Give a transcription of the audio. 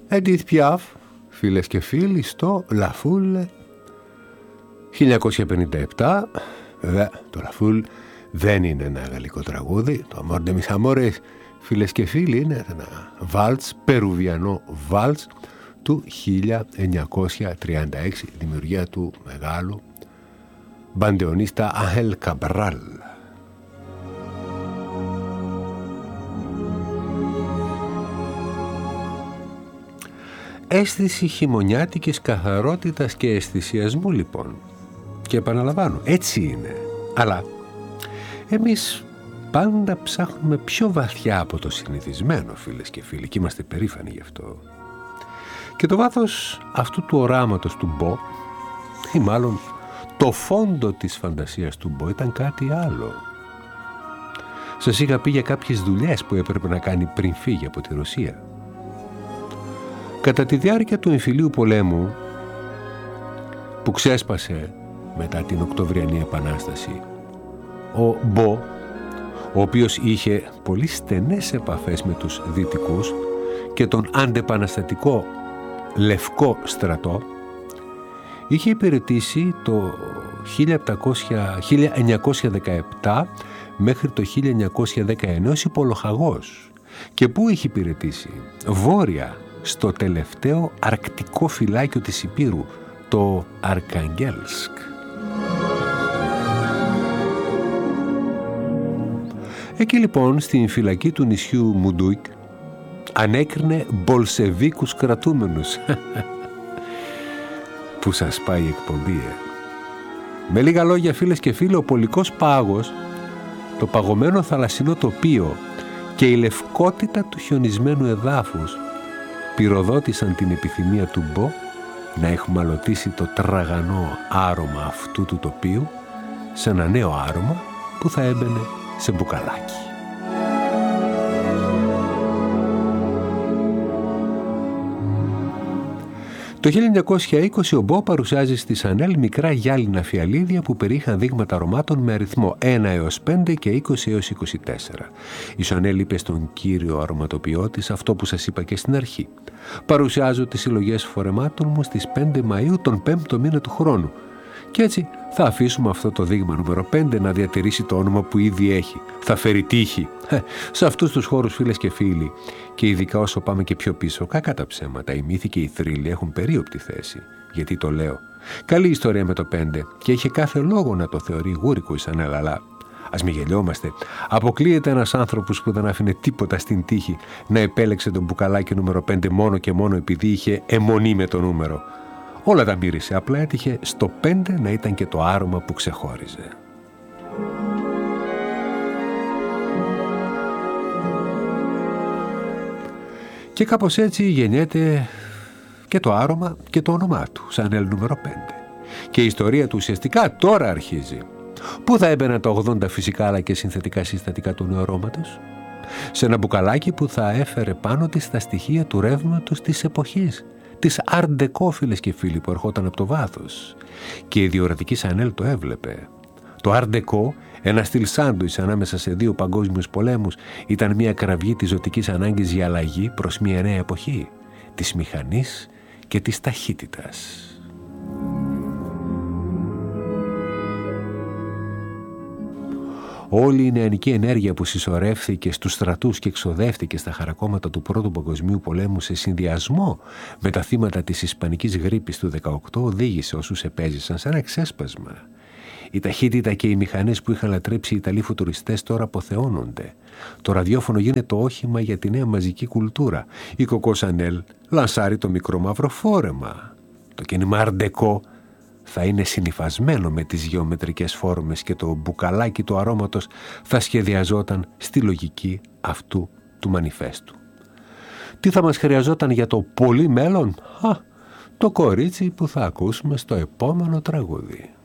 Edith Piaf, φίλες και φίλοι, στο La Foule 1957. Βέβαια, το La Foule δεν είναι ένα γαλλικό τραγούδι. Το Amor de mis amores, φίλες και φίλοι, είναι ένα βάλτς, περουβιανό βάλτς του 1936, δημιουργία του μεγάλου μπαντεονίστα Άγχελ Καμπράλ. Αίσθηση χειμωνιάτικης καθαρότητας και αισθησιασμού λοιπόν. Και επαναλαμβάνω, έτσι είναι. Αλλά εμείς πάντα ψάχνουμε πιο βαθιά από το συνηθισμένο, φίλες και φίλοι, και είμαστε περήφανοι γι' αυτό. Και το βάθος αυτού του οράματος του Μπο, ή μάλλον το φόντο της φαντασίας του Μπο, ήταν κάτι άλλο. Σας είχα πει για κάποιες δουλειές που έπρεπε να κάνει πριν φύγει από τη Ρωσία. Κατά τη διάρκεια του εμφυλίου πολέμου, που ξέσπασε μετά την Οκτωβριανή Επανάσταση, ο Μπο, ο οποίος είχε πολύ στενές επαφές με τους Δυτικούς και τον αντεπαναστατικό Λευκό στρατό, είχε υπηρετήσει το 1917 μέχρι το 1919 ως υπολοχαγός. Και πού είχε υπηρετήσει? Βόρεια, στο τελευταίο αρκτικό φυλάκιο της Υπήρου, το Αρκαγγέλσκ. Εκεί λοιπόν στην φυλακή του νησιού Μουντούικ ανέκρινε μπολσεβίκους κρατούμενους. Που σας πάει η εκπομπή, Με λίγα λόγια, φίλες και φίλοι, ο πολικός πάγος, το παγωμένο θαλασσινό τοπίο και η λευκότητα του χιονισμένου εδάφους πυροδότησαν την επιθυμία του Μπο να εχμαλωτήσει το τραγανό άρωμα αυτού του τοπίου σε ένα νέο άρωμα που θα έμπαινε σε μπουκαλάκι. Το 1920 ο Μπο παρουσιάζει στη Σανέλ μικρά γυάλινα φιαλίδια που περιείχαν δείγματα αρωμάτων με αριθμό 1 έως 5 και 20 έως 24. Η Σανέλ είπε στον κύριο αρωματοποιότης αυτό που σας είπα και στην αρχή. Παρουσιάζω τις συλλογές φορεμάτων μου στις 5 Μαΐου τον 5ο μήνα του χρόνου. Και έτσι θα αφήσουμε αυτό το δείγμα νούμερο 5 να διατηρήσει το όνομα που ήδη έχει. Θα φέρει τύχη. Σε αυτούς τους χώρους, φίλες και φίλοι, και ειδικά όσο πάμε και πιο πίσω, κακά τα ψέματα, οι μύθοι και οι θρύλοι έχουν περίοπτη θέση. Γιατί το λέω? Καλή ιστορία με το 5 και είχε κάθε λόγο να το θεωρεί γούρικο η Σανέλ, αλλά ας μην γελιόμαστε. Αποκλείεται ένας άνθρωπος που δεν άφηνε τίποτα στην τύχη να επέλεξε τον μπουκαλάκι νούμερο 5 μόνο και μόνο επειδή είχε αιμονή με το νούμερο. Όλα τα μύρισε, απλά έτυχε στο 5 να ήταν και το άρωμα που ξεχώριζε. Και κάπως έτσι γεννιέται και το άρωμα και το όνομά του, Σανέλ νούμερο 5. Και η ιστορία του ουσιαστικά τώρα αρχίζει. Πού θα έμπαιναν τα 80 φυσικά αλλά και συνθετικά συστατικά του νέου αρώματος? Σε ένα μπουκαλάκι που θα έφερε πάνω της τα στοιχεία του ρεύματος της εποχής. Της Art Deco, φίλες και φίλοι, που ερχόταν από το βάθος. Και η διορατική Σανέλ το έβλεπε. Το Art Deco, ένα στυλ σάντουιτς ανάμεσα σε δύο παγκόσμιους πολέμους, ήταν μια κραυγή της ζωτικής ανάγκης για αλλαγή προς μια νέα εποχή, της μηχανής και της ταχύτητας. Όλη η νεανική ενέργεια που συσσωρεύθηκε στους στρατούς και εξοδεύτηκε στα χαρακόμματα του Πρώτου Παγκοσμίου Πολέμου σε συνδυασμό με τα θύματα της Ισπανικής γρίπης του 18 οδήγησε όσους επέζησαν σε ένα ξέσπασμα. Η ταχύτητα και οι μηχανές που είχαν λατρέψει οι Ιταλοί φουτουριστές τώρα αποθεώνονται. Το ραδιόφωνο γίνεται το όχημα για τη νέα μαζική κουλτούρα. Η Κοκό Σανέλ λανσάρει το μικρό μαύρο φόρεμα. Το κίνημα Art Deco θα είναι συνυφασμένο με τις γεωμετρικές φόρμες και το μπουκαλάκι του αρώματος θα σχεδιαζόταν στη λογική αυτού του μανιφέστου. Τι θα μας χρειαζόταν για το πολύ μέλλον? Το κορίτσι που θα ακούσουμε στο επόμενο τραγούδι.